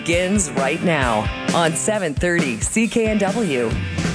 Begins right now on 730 CKNW.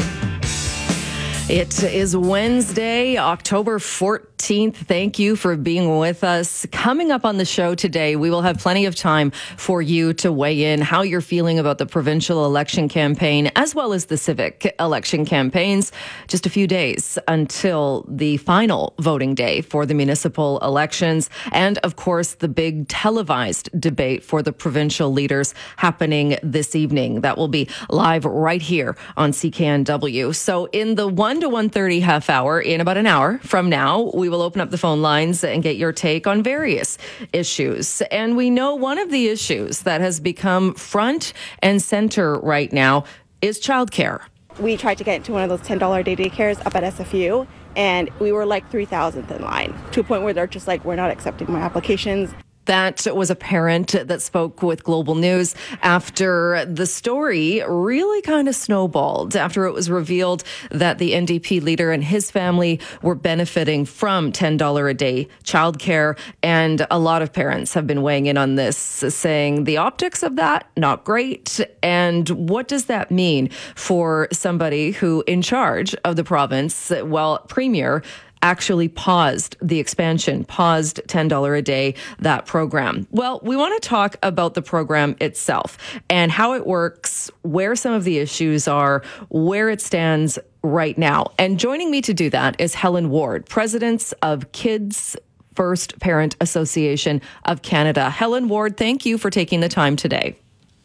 It is Wednesday, October 14th. Thank you for being with us. Coming up on the show today, we will have plenty of time for you to weigh in how you're feeling about the provincial election campaign, as well as the civic election campaigns. Just a few days until the final voting day for the municipal elections. And of course, the big televised debate for the provincial leaders happening this evening. That will be live right here on CKNW. So in the 1 to 1:30 half hour, in about an hour from now, we will open up the phone lines and get your take on various issues. And we know one of the issues that has become front and center right now is childcare. We tried to get into one of those $10 a day daycares up at SFU, and we were like 3,000th in line, to a point where they're just like, we're not accepting more applications. That was a parent that spoke with Global News after the story really kind of snowballed, after it was revealed that the NDP leader and his family were benefiting from $10 a day childcare. And a lot of parents have been weighing in on this, saying the optics of that, not great. And what does that mean for somebody who in charge of the province, well, Premier, actually paused the expansion, paused $10 a day, that program? Well, we want to talk about the program itself and how it works, where some of the issues are, where it stands right now. And joining me to do that is Helen Ward, president of Kids First Parent Association of Canada. Helen Ward, thank you for taking the time today.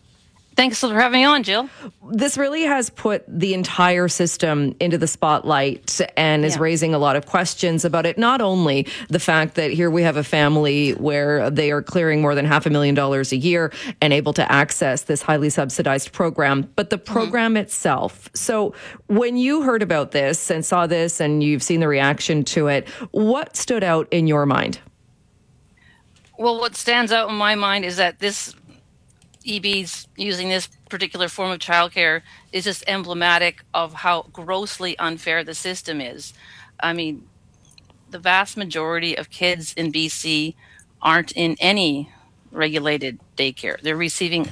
Thanks for having me on, Jill. This really has put the entire system into the spotlight and is raising a lot of questions about it. Not only the fact that here we have a family where they are clearing more than $500,000 a year and able to access this highly subsidized program, but the program itself. So when you heard about this and saw this and you've seen the reaction to it, what stood out in your mind? Well, what stands out in my mind is that this EB's using this particular form of childcare is just emblematic of how grossly unfair the system is. I mean, the vast majority of kids in BC aren't in any regulated daycare. They're receiving